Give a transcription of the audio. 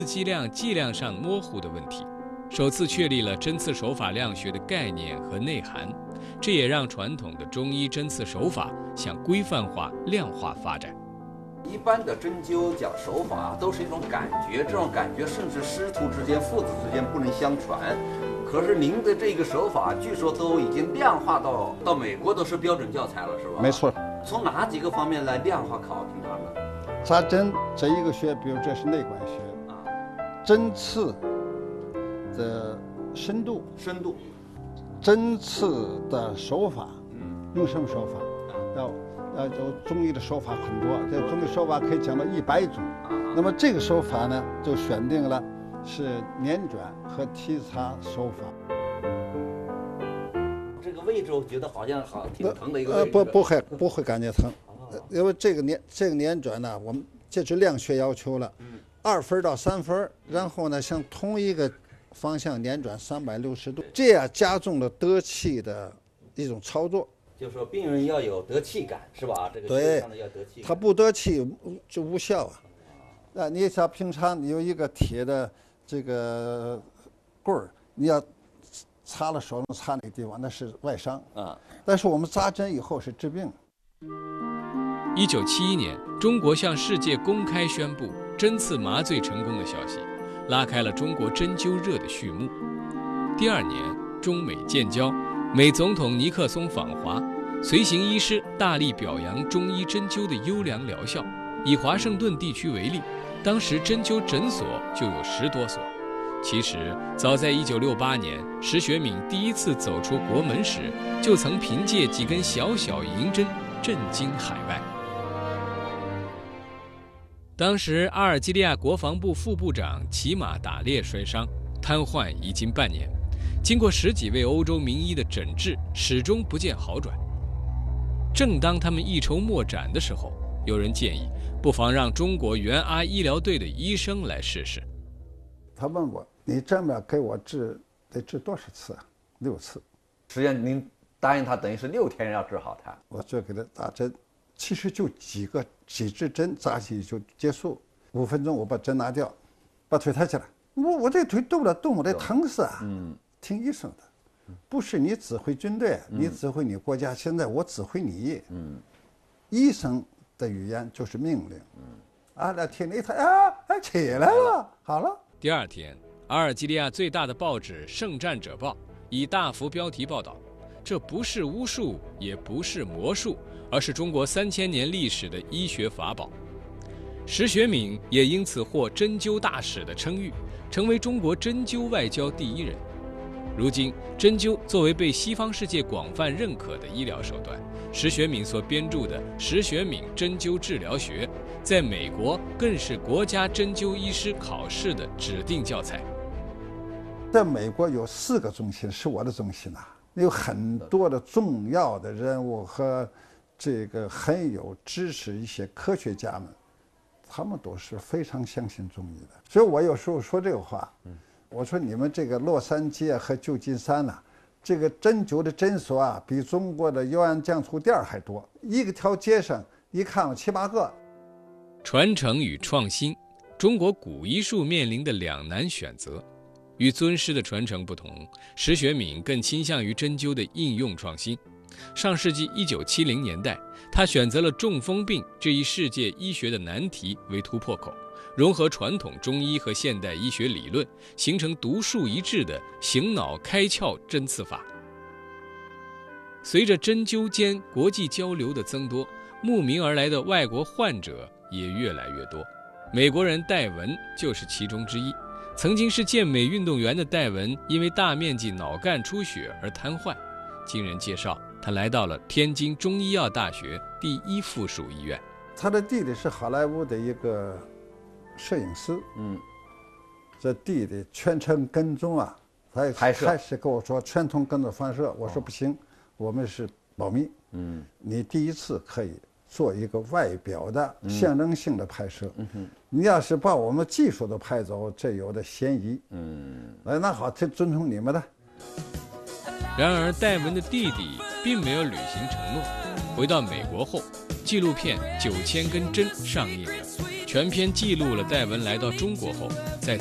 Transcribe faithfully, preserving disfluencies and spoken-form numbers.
剂量剂量上模糊的问题，首次确立了针刺手法量学的概念和内涵，这也让传统的中医针刺手法向规范化、量化发展。 一般的针灸讲手法都是一种感觉，这种感觉甚至师徒之间、父子之间不能相传。可是您的这个手法，据说都已经量化到到美国都是标准教材了，是吧？ 没错。 从哪几个方面来量化考评它呢？ 扎针这一个学，比如这是内管学啊，针刺的深度、 深度， 针刺的手法，嗯，用什么手法？要要有中医的手法很多，这中医手法可以讲到一百种。那么这个手法呢，就选定了是捻转和提擦手法。 这个位置我觉得好像好挺疼的一个位置。 呃，不不会不会感觉疼，因为这个捻这个捻转呢，我们这是量学要求了，嗯，二分到三分，然后呢向同一个方向捻转三百六十度，这样加重了得气的一种操作。 就是说病人要有得气感，是吧？这个对， 要得气感， 他不得气就无效啊。那你像平常你有一个铁的这个棍儿，你要擦了手能擦那个地方，那是外伤啊。但是我们扎针以后是治病。 一九七一年，中国向世界公开宣布针刺麻醉成功的消息，拉开了中国针灸热的序幕。第二年，中美建交，美总统尼克松访华，随行医师大力表扬中医针灸的优良疗效。以华盛顿地区为例，当时针灸诊所就有十多所。其实，早在一九六八年，石学敏第一次走出国门时，就曾凭借几根小小银针震惊海外。当时，阿尔及利亚国防部副部长骑马打猎摔伤，瘫痪已经半年。经过十几位欧洲名医的诊治，始终不见好转。正当他们一筹莫展的时候，有人建议，不妨让中国援阿医疗队的医生来试试。 他问我：“你这么给我治，得治多少次啊？”六次。 实际上您答应他，等于是六天要治好他。 我就给他打针，其实就几个几支针扎进去就结束。五分钟我把针拿掉，把腿抬起来。我我这腿动不了动，我得疼死啊！嗯。听医生的，不是你指挥军队，嗯、你指挥你国家。现在我指挥你。嗯，医生的语言就是命令。嗯，啊，那听了一他啊，哎起来了，好了。 第二天，阿尔及利亚最大的报纸《圣战者报》以大幅标题报道：这不是巫术，也不是魔术，而是中国三千年历史的医学法宝。石学敏也因此获针灸大使的称誉，成为中国针灸外交第一人。如今，针灸作为被西方世界广泛认可的医疗手段，石学敏所编著的《石学敏针灸治疗学》在美国更是国家针灸医师考试的指定教材。 在美国有四个中心是我的中心啊，有很多的重要的人物和这个很有知识一些科学家们，他们都是非常相信中医的。所以我有时候说这个话，嗯。我说你们这个洛杉矶啊和旧金山呐、啊，这个针灸的诊所啊，比中国的油盐酱醋店还多。一个条街上一看有七八个。 传承与创新，中国古医术面临的两难选择。与尊师的传承不同，石学敏更倾向于针灸的应用创新。上世纪一九七零年代，他选择了中风病这一世界医学的难题为突破口。融合传统中医和现代医学理论，形成独树一帜的醒脑开窍针刺法。随着针灸间国际交流的增多，慕名而来的外国患者也越来越多。美国人戴文就是其中之一。曾经是健美运动员的戴文，因为大面积脑干出血而瘫痪。经人介绍，他来到了天津中医药大学第一附属医院。 他的弟弟是好莱坞的一个摄影师，嗯，这弟弟全程跟踪啊，他也开始跟我说全程跟着放射，我说不行，我们是保密，嗯，你第一次可以做一个外表的象征性的拍摄，嗯哼，你要是把我们技术都拍走，这有的嫌疑，嗯，哎，那好，这遵从你们的。 然而，戴文的弟弟并没有履行承诺。回到美国后，纪录片《九千根针》上映了。 全片记录了戴文来到中国后，在